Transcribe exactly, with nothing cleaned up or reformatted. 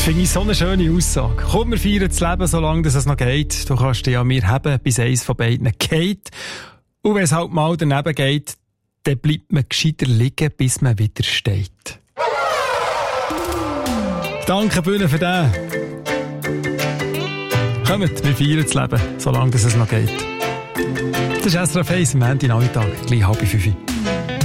Finde ich so eine schöne Aussage. Komm, wir feiern das Leben, solange es noch geht. Du kannst dich an mir haben, bis eins von beiden geht. Und wenn es halt mal daneben geht, dann bleibt man gescheiter liegen, bis man wieder steht. Danke, Bühne, für den. Kommt, wir feiern das Leben, solange es noch geht. Das ist S R F eins am Montagnachmittag, gleich halb fünf.